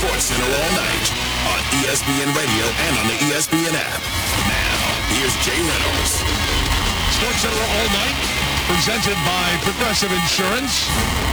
SportsCenter all night on ESPN Radio and on the ESPN app. Now, here's Jay Reynolds. SportsCenter all night, presented by Progressive Insurance.